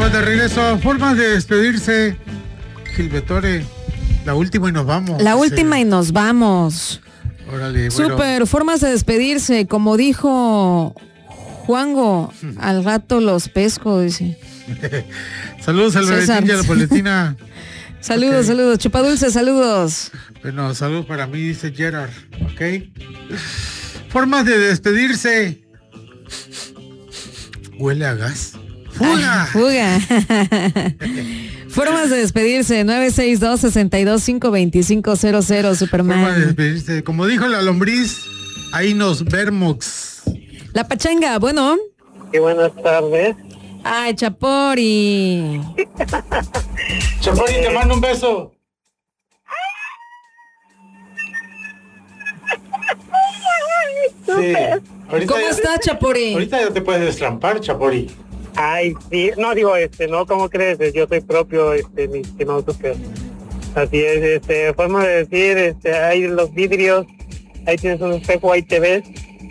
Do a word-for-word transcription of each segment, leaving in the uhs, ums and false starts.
Estamos de regreso. Formas de despedirse. Gilbertore, la última y nos vamos. La última y nos vamos. Órale, bueno. Súper, formas de despedirse. Como dijo Juango, al rato los pesco, dice. Saludos al Bebetín y a la Poletina. Saludos, okay. Saludos. Chupadulce, saludos. Bueno, saludos para mí, dice Gerard. Ok. Formas de despedirse. Huele a gas. ¡Fuga! Ah, fuga. Formas de despedirse. nueve seis dos, seis dos cinco, dos cinco cero cero, Superman. Formas de despedirse. Como dijo la lombriz, ahí nos vemos. La pachanga, bueno. Qué buenas tardes. Ay, Chapori. Chapori, te mando un beso. Sí. ¿Cómo ya, estás, Chapori? Ahorita ya te puedes destrampar, Chapori. Ay, sí, no digo, este, no, ¿cómo crees? Yo soy propio, este, mi estimado super. Así es, este, forma de decir, este, hay los vidrios, ahí tienes un espejo, ahí te ves.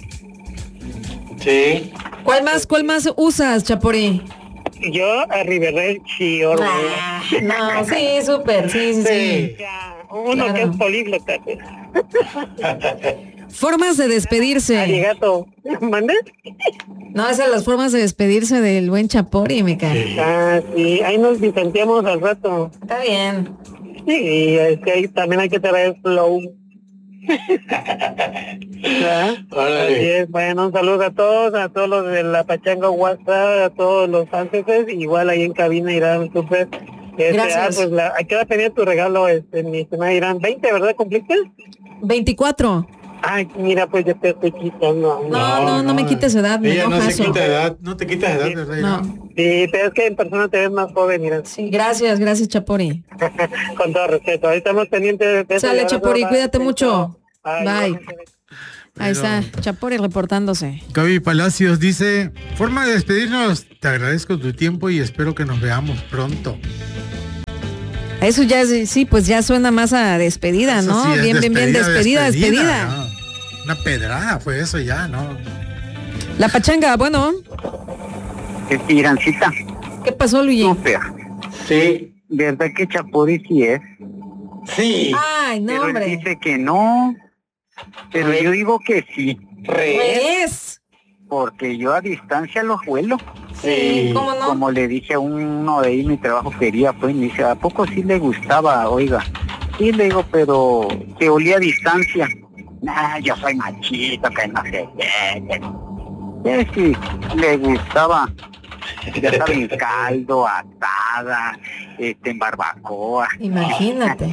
Sí. ¿Cuál más, cuál más usas, Chapori? Yo, a Riverel Chior. Ah, no, sí, súper, sí, sí, sí. sí. Ya, uno claro. Que es políglota. Formas de despedirse. Arigato. ¿Mandes? No, esas son las formas de despedirse del buen Chapori, me cae. Ah, sí, ahí nos distanciamos al rato. Está bien. Sí, es que ahí también hay que traer flow. Así es, bueno, un saludo a todos, a todos los de la Pachanga WhatsApp, a todos los ángeles, igual ahí en cabina Irán, súper. Este, Gracias. Ah, pues la, hay que tener tu regalo, este, mi estimada Irán. veinte, ¿verdad? ¿Cumpliste? veinticuatro. Ay, mira, pues yo te estoy quitando. No, no, no, no me quites edad, me ella no se eso. quita edad, no te quitas edad, sí, ¿verdad? No. Sí, pero es que en persona te ves más joven, mira. Sí, gracias, gracias, Chapori. Con todo respeto, ahí estamos pendientes de eso. Sale, Chapori, va, cuídate va, mucho. Ay, bye. Pero... Ahí está, Chapori reportándose. Gaby Palacios dice, forma de despedirnos, te agradezco tu tiempo y espero que nos veamos pronto. Eso ya es, sí, pues ya suena más a despedida, Eso ¿no? sí, bien, bien, bien, despedida, despedida. despedida. ¿No? Una pedrada fue eso ya, ¿no? La pachanga, bueno. Este, Irancita. ¿Qué pasó, Luigi? Súper. Sí. ¿Verdad que Chapori sí es? Sí. Ay, no, pero hombre. Él dice que no. Pero Re. yo digo que sí. Re. Es. Porque yo a distancia los vuelo. Sí, ¿cómo no? Como le dije a uno de ahí, mi trabajo quería, pues, me dice, ¿a poco sí le gustaba? Oiga. Sí, le digo, pero que olía a distancia. Nah, yo soy machito, que no sé qué. Es que le gustaba, ya saben, en caldo, asada, este, en barbacoa. Imagínate.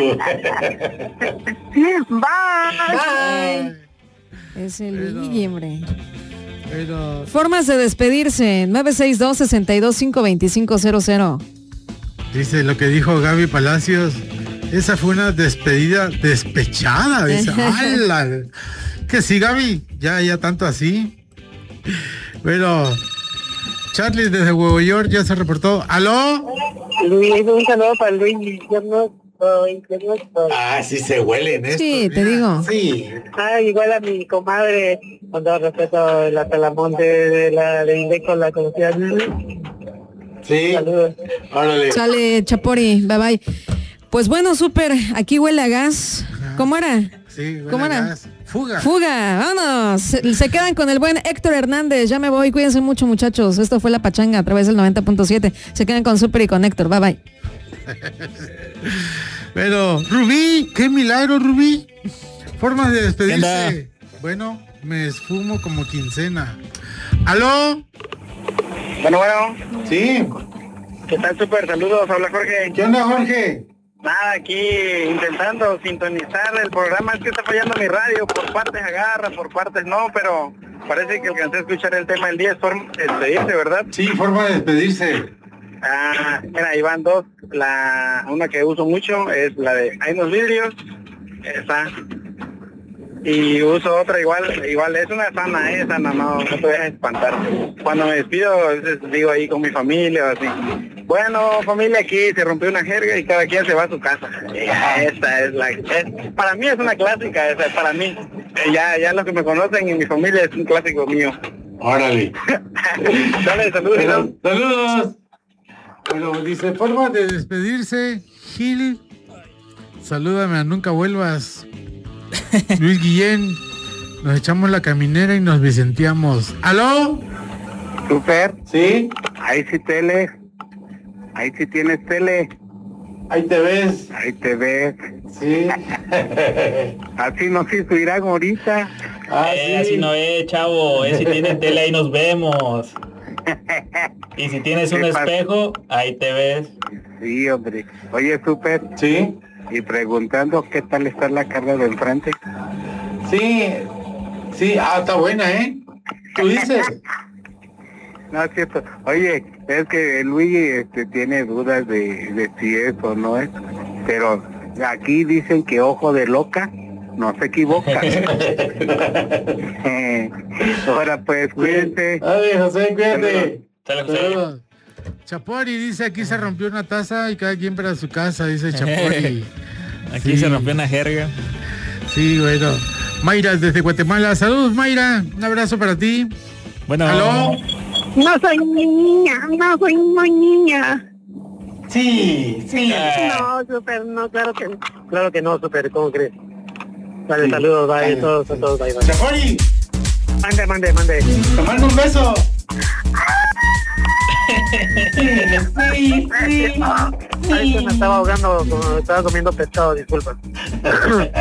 Bye. Bye. Es el Pero... Luigi, hombre. Pero... Formas de despedirse. nueve seis dos, seis dos cinco, dos cinco cero cero. Dice lo que dijo Gaby Palacios. Esa fue una despedida despechada. Dice, ¡ala! Que sí, Gaby. Ya, ya tanto así. Bueno, Charlie desde Nueva York ya se reportó. ¿Aló? Luis, un saludo para Luis. Yo no estoy, yo no estoy. Ah, sí se huelen esto. Sí, te digo. Sí. Ah, igual a mi comadre, con todo respeto, la Talamonte de la de Indeco, la conocida. Sí. Saludos. Órale. Sale, Chapori, bye bye. Pues bueno, súper, aquí huele a gas. Ajá. ¿Cómo era? Sí, ¿Cómo era? gas. Fuga. Fuga, vámonos. Se, se quedan con el buen Héctor Hernández. Ya me voy, cuídense mucho, muchachos. Esto fue La Pachanga a través del noventa punto siete. Se quedan con Súper y con Héctor. Bye bye. Pero, Rubí, qué milagro, Rubí. Formas de despedirse. Bueno, me esfumo como quincena. ¿Aló? Bueno, bueno. Sí. ¿Qué tal, Súper? Saludos, habla Jorge. ¿Qué onda, Jorge? Nada, aquí intentando sintonizar el programa. Es que está fallando mi radio, por partes agarra, por partes no, pero parece que alcancé a escuchar el tema del día. Es forma de despedirse, ¿verdad? Sí, forma de despedirse. Ah, mira, ahí van dos. La, una que uso mucho es la de hay unos vidrios, esa. Y uso otra igual, igual es una sana, ¿eh? Sana, no, no te dejes espantar. Cuando me despido, a veces digo ahí con mi familia o así. Bueno, familia, aquí se rompió una jerga y cada quien se va a su casa. Ya, esta es la, es, para mí es una clásica, esa es para mí. Eh, ya, ya los que me conocen y mi familia es un clásico mío. Órale. Dale, saludos. Pero, saludos. Bueno, dice, forma de despedirse, Gil. Salúdame a Nunca Vuelvas. Luis Guillén. Nos echamos la caminera y nos vicenteamos. ¿Aló? Super, ¿Sí? ahí sí tele. Ahí sí tienes tele. Ahí te ves. Ahí te ves. Sí. Así nos hizo Irán ahorita. Ah, Eh, sí. así no es, chavo. Eh, si tienes tele, ahí nos vemos. Y si tienes un ¿Qué pasa? espejo, ahí te ves. Sí, hombre. Oye, Super, Sí. y preguntando qué tal está la carga de enfrente. Sí. Sí, ah, está buena, ¿eh? Tú dices. No, es cierto. Oye, es que Luis este, tiene dudas de, de si es o no es, pero aquí dicen que ojo de loca no se equivoca. Eh, Ahora pues, cuídense. Ay, José, cuídate. Sale, José. Saludos. Chapori dice, aquí se rompió una taza y cada quien para su casa, dice Chapori. Aquí Sí. se rompió una jerga. Sí, bueno. Mayra desde Guatemala. Saludos, Mayra. Un abrazo para ti. Bueno, ¿Aló? No soy niña, no soy una niña. Sí, sí. No, Super, no, claro que no. Claro que no, Super, ¿cómo crees? Dale, saludos, bye, a todos, a todos, bye, bye. Chapori, Mande, mande, mande. te mando un beso. Sí, sí. Ay, se me estaba ahogando, como estaba comiendo pescado, disculpa.